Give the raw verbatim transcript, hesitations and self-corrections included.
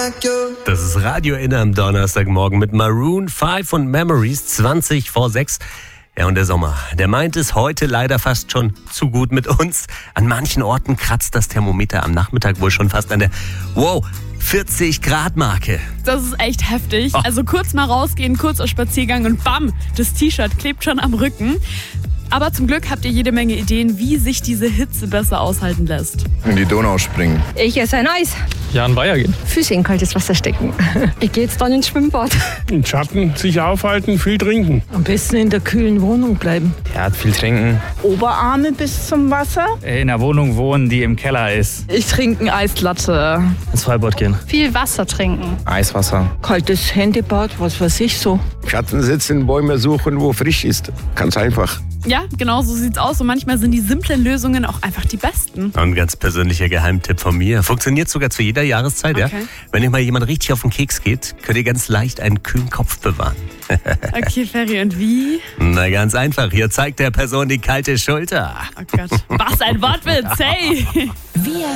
Das ist Radio Inner am Donnerstagmorgen mit Maroon fünf und Memories zwanzig vor sechs. Ja, und der Sommer, der meint es heute leider fast schon zu gut mit uns. An manchen Orten kratzt das Thermometer am Nachmittag wohl schon fast an der, wow, vierzig Grad Marke. Das ist echt heftig. Also kurz mal rausgehen, kurz auf Spaziergang und bam, das T-Shirt klebt schon am Rücken. Aber zum Glück habt ihr jede Menge Ideen, wie sich diese Hitze besser aushalten lässt. In die Donau springen. Ich esse ein Eis. Ja, an Weiher gehen. Füße in kaltes Wasser stecken. Ich gehe jetzt dann ins Schwimmbad. Im Schatten sich aufhalten, viel trinken. Am besten in der kühlen Wohnung bleiben. Ja, viel trinken. Oberarme bis zum Wasser. In einer Wohnung wohnen, die im Keller ist. Ich trinke ein Eislatte. Ins Freibad gehen. Viel Wasser trinken. Eiswasser. Kaltes Händebad, was weiß ich so. Schatten sitzen, Bäume suchen, wo frisch ist. Ganz einfach. Ja, genau so sieht's aus. Und manchmal sind die simplen Lösungen auch einfach die besten. Und ein ganz persönlicher Geheimtipp von mir. Funktioniert sogar zu jeder Jahreszeit, Okay. ja? Wenn euch mal jemand richtig auf den Keks geht, könnt ihr ganz leicht einen kühlen Kopf bewahren. Okay, Ferry, und wie? Na, ganz einfach. Hier zeigt der Person die kalte Schulter. Oh Gott. Was ein Wortwitz, hey! Wir